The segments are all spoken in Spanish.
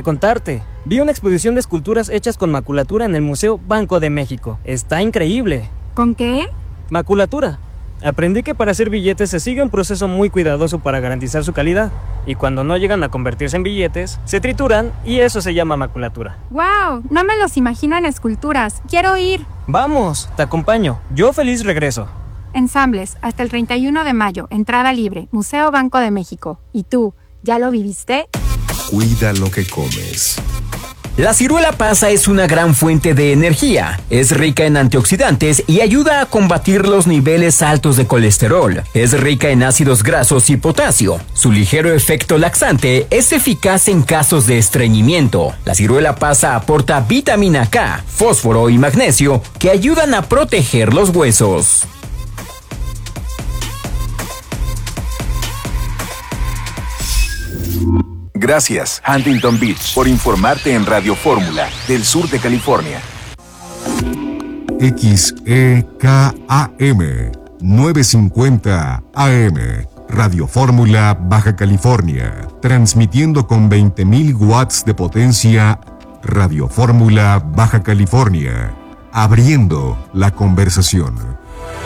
contarte. Vi una exposición de esculturas hechas con maculatura en el Museo Banco de México. Está increíble. ¿Con qué? Maculatura. Aprendí que para hacer billetes se sigue un proceso muy cuidadoso para garantizar su calidad. Y cuando no llegan a convertirse en billetes, se trituran y eso se llama maculatura. ¡Wow! No me los imagino en esculturas. ¡Quiero ir! ¡Vamos! Te acompaño. Yo feliz regreso. Ensambles, hasta el 31 de mayo. Entrada libre. Museo Banco de México. ¿Y tú? ¿Ya lo viviste? Cuida lo que comes. La ciruela pasa es una gran fuente de energía, es rica en antioxidantes y ayuda a combatir los niveles altos de colesterol. Es rica en ácidos grasos y potasio. Su ligero efecto laxante es eficaz en casos de estreñimiento. La ciruela pasa aporta vitamina K, fósforo y magnesio que ayudan a proteger los huesos. Gracias, Huntington Beach, por informarte en Radio Fórmula del sur de California. XEKAM 950 AM, Radio Fórmula, Baja California, transmitiendo con 20.000 watts de potencia. Radio Fórmula, Baja California, abriendo la conversación.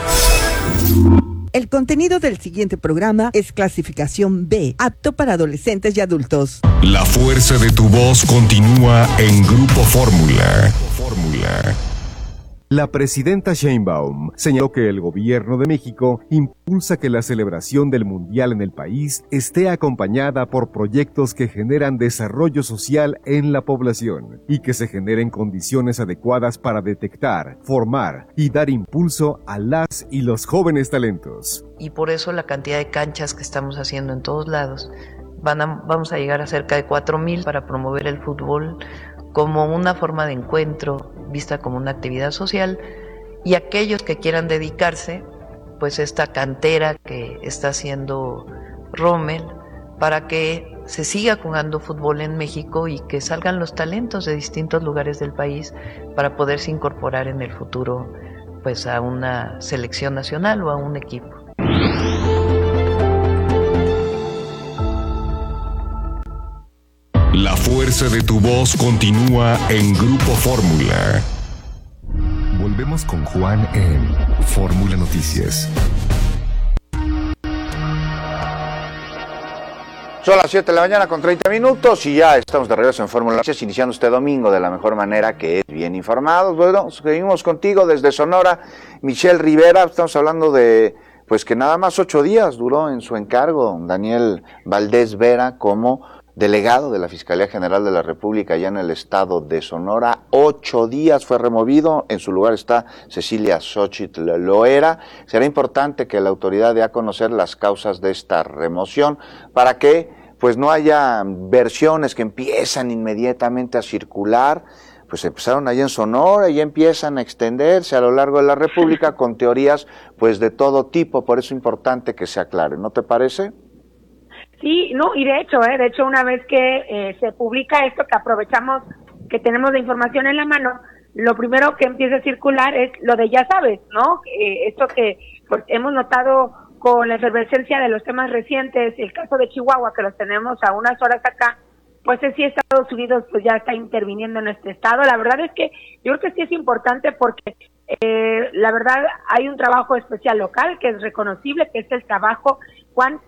El contenido del siguiente programa es clasificación B, apto para adolescentes y adultos. La fuerza de tu voz continúa en Grupo Fórmula. La presidenta Sheinbaum señaló que el gobierno de México impulsa que la celebración del Mundial en el país esté acompañada por proyectos que generan desarrollo social en la población y que se generen condiciones adecuadas para detectar, formar y dar impulso a las y los jóvenes talentos. Y por eso la cantidad de canchas que estamos haciendo en todos lados, vamos a llegar a cerca de 4,000 para promover el fútbol como una forma de encuentro, vista como una actividad social, y aquellos que quieran dedicarse, pues esta cantera que está haciendo Rommel, para que se siga jugando fútbol en México y que salgan los talentos de distintos lugares del país para poderse incorporar en el futuro pues a una selección nacional o a un equipo. La fuerza de tu voz continúa en Grupo Fórmula. Volvemos con Juan en Fórmula Noticias. Son las 7 de la mañana con 30 minutos y ya estamos de regreso en Fórmula Noticias, iniciando este domingo de la mejor manera, que es bien informados. Bueno, seguimos contigo desde Sonora, Michelle Rivera. Estamos hablando de, pues que nada más 8 días duró en su encargo Daniel Valdés Vera como delegado de la Fiscalía General de la República allá en el estado de Sonora. 8 días fue removido, en su lugar está Cecilia Xochitl Loera. Será importante que la autoridad dé a conocer las causas de esta remoción para que pues no haya versiones que empiezan inmediatamente a circular. Pues empezaron allá en Sonora y ya empiezan a extenderse a lo largo de la República con teorías pues de todo tipo. Por eso es importante que se aclare, ¿no te parece? Sí, no, y de hecho una vez que se publica esto, que aprovechamos que tenemos la información en la mano, lo primero que empieza a circular es lo de ya sabes, ¿no? Esto que pues, hemos notado con la efervescencia de los temas recientes, el caso de Chihuahua, que los tenemos a unas horas acá, pues sí, Estados Unidos pues ya está interviniendo en este estado. La verdad es que yo creo que sí es importante porque la verdad hay un trabajo especial local que es reconocible, que es el trabajo, Juan,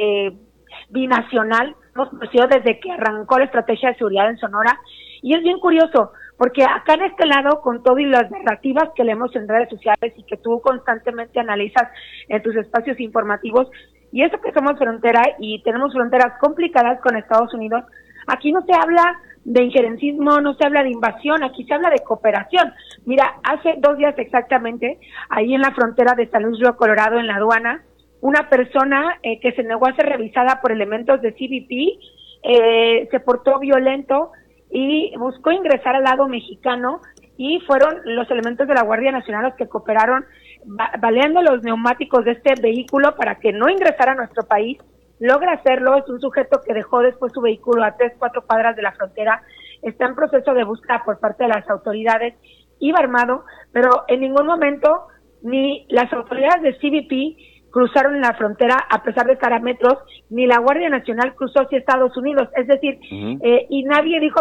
binacional, hemos conocido desde que arrancó la estrategia de seguridad en Sonora, y es bien curioso, porque acá en este lado, con todo y las narrativas que leemos en redes sociales y que tú constantemente analizas en tus espacios informativos, y eso que somos frontera y tenemos fronteras complicadas con Estados Unidos, aquí no se habla de injerencismo, no se habla de invasión, aquí se habla de cooperación. Mira, hace 2 días exactamente, ahí en la frontera de San Luis Río Colorado, en la aduana, una persona que se negó a ser revisada por elementos de CBP, se portó violento y buscó ingresar al lado mexicano, y fueron los elementos de la Guardia Nacional los que cooperaron baleando los neumáticos de este vehículo para que no ingresara a nuestro país. Logra hacerlo, es un sujeto que dejó después su vehículo a 3-4 cuadras de la frontera, está en proceso de búsqueda por parte de las autoridades, iba armado, pero en ningún momento ni las autoridades de CBP cruzaron la frontera a pesar de estar a metros, ni la Guardia Nacional cruzó hacia Estados Unidos, es decir, y nadie dijo